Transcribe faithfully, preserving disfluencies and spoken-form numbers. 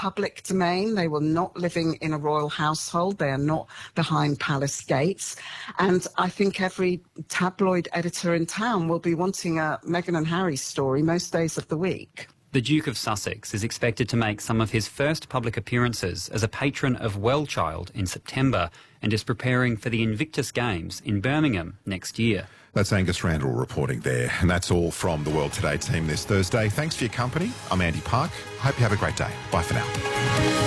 public domain. They were not living in a royal household. They are not behind palace gates. And I think every tabloid editor in town will be wanting a Meghan and Harry story most days of the week. The Duke of Sussex is expected to make some of his first public appearances as a patron of Wellchild in September and is preparing for the Invictus Games in Birmingham next year. That's Angus Randall reporting there. And that's all from the World Today team this Thursday. Thanks for your company. I'm Andy Park. Hope you have a great day. Bye for now.